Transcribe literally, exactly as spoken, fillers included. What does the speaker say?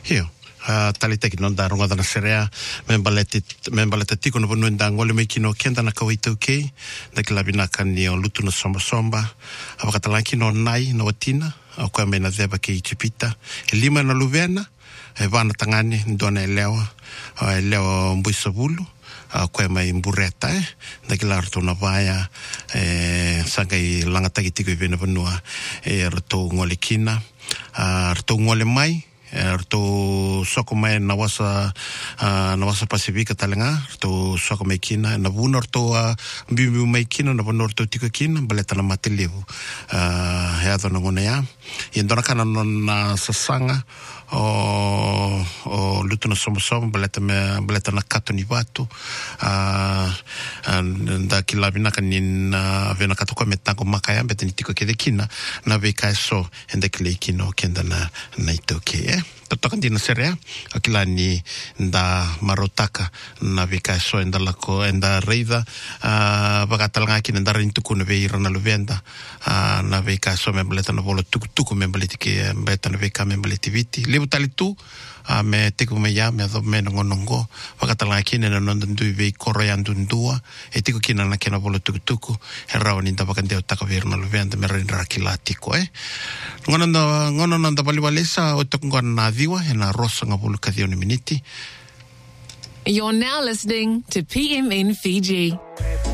Hio. Uh, tali teki non da ronga dana serea membalete membalete tiko no bunu nda ngole me kino kenda na kawita okay da kilabina kani o lutu no somba somba abakatalaki no nai no watina o kwa mena zeba ke itipita e lima na luvena e vana tangani ndona elewa e lewa mbuisabulu kwa mai mbureta eh da kilarto na vaya e sanga i langataki tiko i vena vanua e rato ngole kina rato ngole mai to soko mai na wasa na wasa Pasifika talenga to soko mai kina na vuna to bibi mai kina na vuna to tika kina baleta na matelevu he ato na ngone ya yendona kana na sasanga o o luto na somo somo baleta me baleta na kato ni watu da kilabina kanina vena kato kwa metango makaya beteni tika kede kina na veka so ende kile kino kenda na na itoke eh totokan dina serea akila ni nda marotaka na veka so enda lako enda reida bagatalanga kina nda rintuku na veira na luvenda na veka so membaleta na volo tuku tuku membaleti ke mbeta na veka membaleti viti lebu tali tu a me tiku me ya me do me ngonongo bagatalanga kina na nondu ve koro ya ndundua e tiku kina na kena volo tuku tuku e rawa ni nda bakande otaka veira na luvenda me rinra kila tiko eh ngono ngono nda baliwalesa o tukungona na viwa e na rosa ngabulu kadhioni miniti. You're now listening to P M N Fiji.